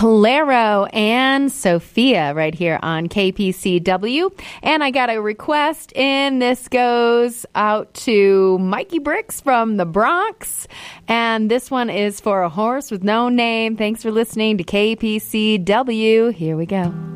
Claro and Sophia right here on KPCW. And I got a request in. This goes out to Mikey Bricks from the Bronx. And this one is for A Horse with No Name. Thanks for listening to KPCW. Here we go.